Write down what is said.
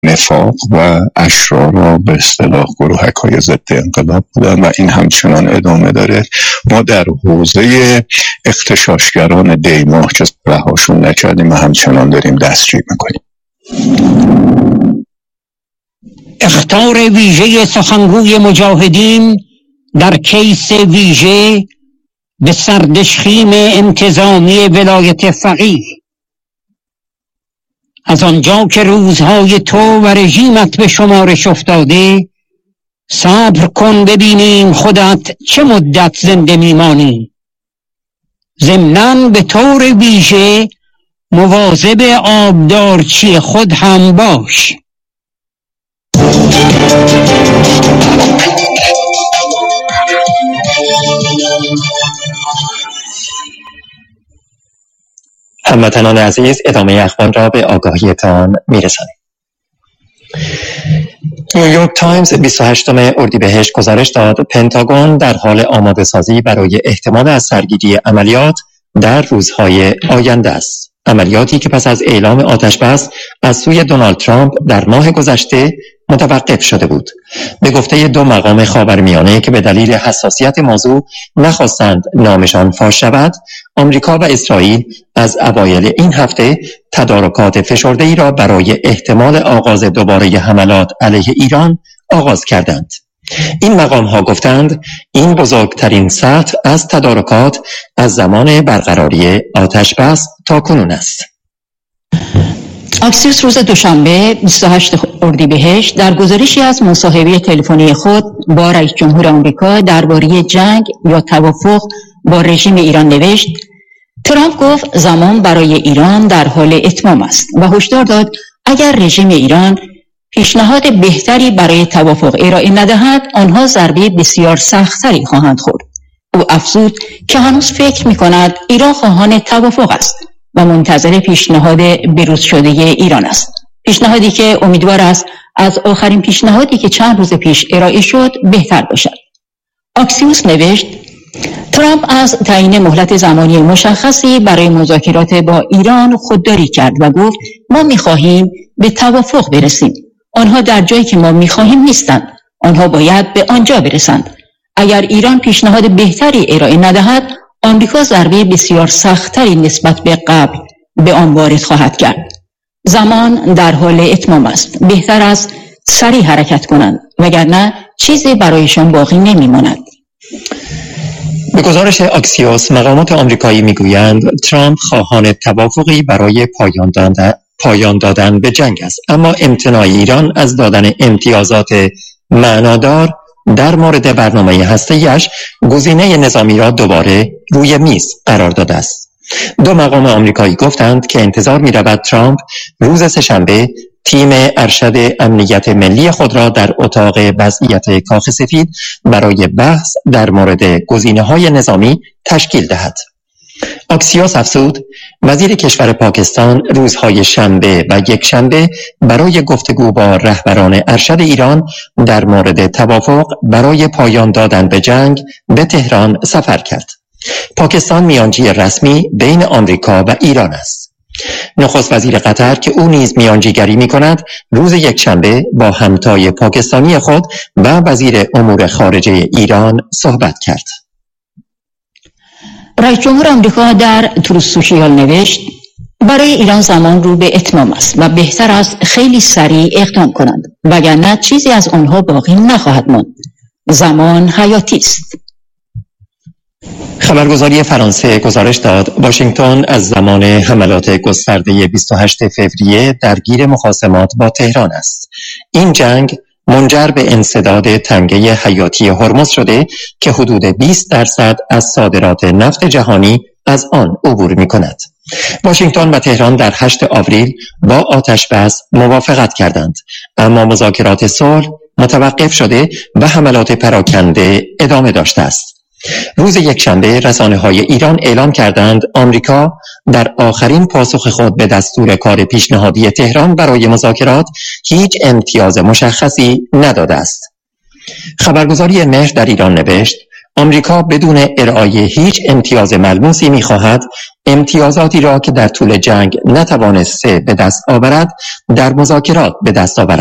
نفاق و اشرار را به اصطلاح گروهک‌های ضد انقلاب بودن و این همچنان ادامه داره. ما در حوزه اغتشاشگران دیماه که رهاشون نکردیم و همچنان داریم دستگیر میکنیم. اخطار ویژه سخنگوی مجاهدین در کیس ویژه به سردشخیم انتظامی ولایت فقیه. از آنجا که روزهای تو و رژیمت به شمارش افتاده، صبر کن ببینیم خودت چه مدت زنده میمانی. ضمناً به طور ویژه مواظب آبدارچی خود هم باش. هموطنان عزیز، ادامه اخبار را به آگاهیتان میرسانیم. نیویورک تایمز 28 اردیبهشت گزارش داد پنتاگون در حال آماده سازی برای احتمال از سرگیری عملیات در روزهای آینده است. عملیاتی که پس از اعلام آتش‌بس از سوی دونالد ترامپ در ماه گذشته متوقف شده بود. به گفته دو مقام خاورمیانه که به دلیل حساسیت موضوع نخواستند نامشان فاش شود، آمریکا و اسرائیل از اوایل این هفته تدارکات فشرده‌ای را برای احتمال آغاز دوباره حملات علیه ایران آغاز کردند. این مقام ها گفتند این بزرگترین سطح از تدارکات از زمان برقراری آتش‌بس تا کنون است. اکسیوس روز دوشنبه 28 اردیبهشت در گزارشی از مصاحبه تلفنی خود با رئیس جمهور آمریکا درباره جنگ یا توافق با رژیم ایران نوشت: ترامپ گفت زمان برای ایران در حال اتمام است و هشدار داد اگر رژیم ایران پیشنهاد بهتری برای توافق ارائه ندهد آنها ضربه بسیار سخت‌تری خواهند خورد. او افزود که هنوز فکر می‌کند ایران خواهان توافق است و منتظر پیشنهاد بروز شده ایران است. پیشنهادی که امیدوار است از آخرین پیشنهادی که چند روز پیش ارائه شد بهتر باشد. اکسیوس نوشت: ترامپ از تعیین مهلت زمانی مشخصی برای مذاکرات با ایران خودداری کرد و گفت ما می‌خواهیم به توافق برسیم. آنها در جایی که ما می‌خواهیم نیستند. آنها باید به آنجا برسند. اگر ایران پیشنهاد بهتری ارائه ندهد، آمریکا ضربه بسیار سخت‌تری نسبت به قبل به آن وارد خواهد کرد. زمان در حال اتمام است. بهتر است سریع حرکت کنند وگرنه چیزی برایشان باقی نمی‌ماند. به گزارش اکسیوس مقامات آمریکایی میگویند ترامپ خواهان توافقی برای پایان دادن به جنگ است، اما امتناع ایران از دادن امتیازات معنادار در مورد برنامه هسته‌ایش گزینه نظامی را دوباره روی میز قرار داده است. دو مقام آمریکایی گفتند که انتظار می‌رود ترامپ روز سه‌شنبه تیم ارشد امنیت ملی خود را در اتاق وضعیت کاخ سفید برای بحث در مورد گزینه‌های نظامی تشکیل دهد. اکسیوس افزود وزیر کشور پاکستان روزهای شنبه و یکشنبه برای گفتگو با رهبران ارشد ایران در مورد توافق برای پایان دادن به جنگ به تهران سفر کرد. پاکستان میانجی رسمی بین آمریکا و ایران است. نخست وزیر قطر که او نیز میانجیگری می‌کند روز یکشنبه با همتای پاکستانی خود و وزیر امور خارجه ایران صحبت کرد. رئیس جمهور آمریکا در تروث سوشیال نوشت برای ایران زمان رو به اتمام است و بهتر است خیلی سریع اقدام کنند وگرنه چیزی از آنها باقی نخواهد ماند. زمان حیاتی است. خبرگزاری فرانسه گزارش داد واشنگتن از زمان حملات گسترده 28 فوریه درگیر مخاصمات با تهران است. این جنگ منجر به انسداد تنگه حیاتی هرمز شده که حدود 20% از صادرات نفت جهانی از آن عبور می‌کند. واشنگتن و تهران در 8 آوریل با آتش‌بس موافقت کردند، اما مذاکرات صلح متوقف شده و حملات پراکنده ادامه داشته است. روز یکشنبه رسانه‌های ایران اعلام کردند آمریکا در آخرین پاسخ خود به دستور کار پیشنهادی تهران برای مذاکرات هیچ امتیاز مشخصی نداده است. خبرگزاری مهر در ایران نوشت آمریکا بدون ارائه هیچ امتیاز ملموسی می‌خواهد امتیازاتی را که در طول جنگ نتوانسته به دست آورد در مذاکرات به دست آورد.